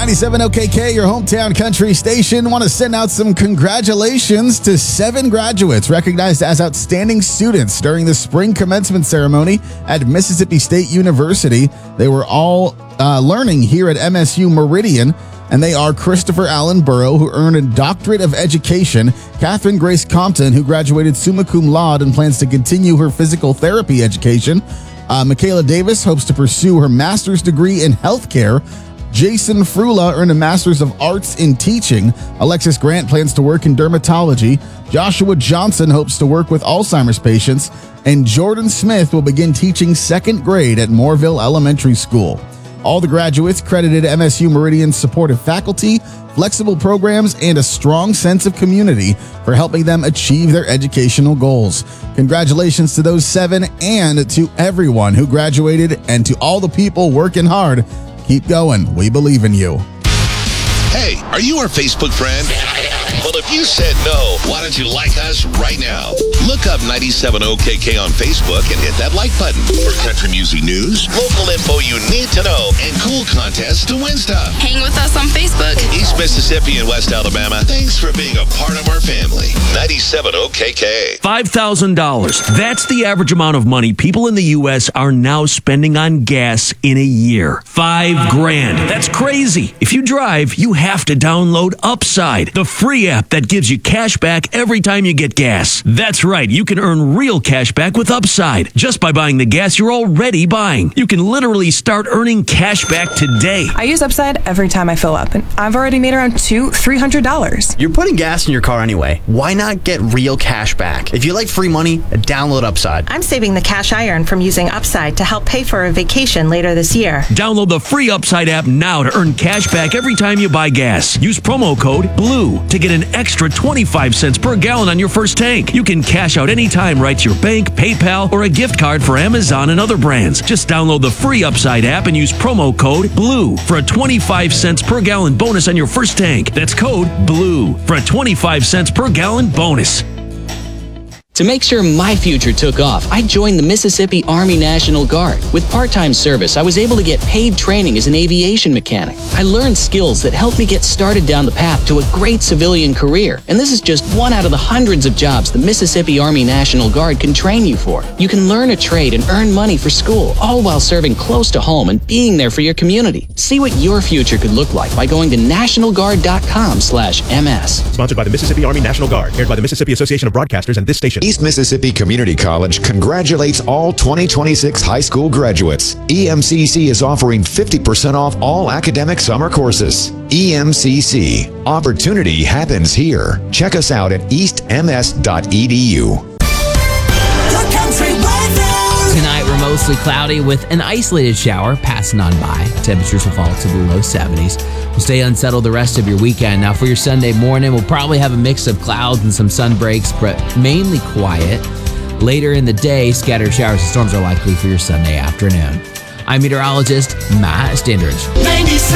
97 OKK, your hometown country station. Want to send out some congratulations to 7 graduates recognized as outstanding students during the spring commencement ceremony at Mississippi State University. They were all learning here at MSU Meridian, and they are Christopher Allen Burrow, who earned a doctorate of education, Catherine Grace Compton, who graduated summa cum laude and plans to continue her physical therapy education. Michaela Davis hopes to pursue her master's degree in healthcare. Jason Frula earned a Master's of Arts in Teaching. Alexis Grant plans to work in dermatology. Joshua Johnson hopes to work with Alzheimer's patients. And Jordan Smith will begin teaching 2nd grade at Moorville Elementary School. All the graduates credited MSU Meridian's supportive faculty, flexible programs, and a strong sense of community for helping them achieve their educational goals. Congratulations to those 7 and to everyone who graduated, and to all the people working hard. Keep going. We believe in you. Hey, are you our Facebook friend? Well, if you said no, why don't you like us right now? Look up 97 OKK on Facebook and hit that like button for country music news, local info you need to know, and cool contests to win stuff. Hang with us on Facebook. East Mississippi and West Alabama, thanks for being a part of our family. 97 OKK. $5,000. That's the average amount of money people in the U.S. are now spending on gas in a year. $5,000. That's crazy. If you drive, you have to download Upside, the free app that gives you cash back every time you get gas. That's right. You can earn real cash back with Upside just by buying the gas you're already buying. You can literally start earning cash back today. I use Upside every time I fill up, and I've already made around $200-$300. You're putting gas in your car anyway. Why not get real cash back? If you like free money, download Upside. I'm saving the cash I earn from using Upside to help pay for a vacation later this year. Download the free Upside app now to earn cash back every time you buy gas. Use promo code BLUE to get an extra 25 cents per gallon on your first tank. You can cash out anytime right to your bank, PayPal, or a gift card for Amazon and other brands. Just download the free Upside app and use promo code BLUE for a 25 cents per gallon bonus on your first tank. That's code BLUE for a 25 cents per gallon bonus. To make sure my future took off, I joined the Mississippi Army National Guard. With part-time service, I was able to get paid training as an aviation mechanic. I learned skills that helped me get started down the path to a great civilian career. And this is just one out of the hundreds of jobs the Mississippi Army National Guard can train you for. You can learn a trade and earn money for school, all while serving close to home and being there for your community. See what your future could look like by going to nationalguard.com/MS. Sponsored by the Mississippi Army National Guard, aired by the Mississippi Association of Broadcasters and this station. East Mississippi Community College congratulates all 2026 high school graduates. EMCC is offering 50% off all academic summer courses. EMCC. Opportunity happens here. Check us out at eastms.edu. Tonight, we're mostly cloudy with an isolated shower passing on by. Temperatures will fall to the low 70s. We'll stay unsettled the rest of your weekend. Now, for your Sunday morning, we'll probably have a mix of clouds and some sun breaks, but mainly quiet. Later in the day, scattered showers and storms are likely for your Sunday afternoon. I'm meteorologist Matt Standridge. 97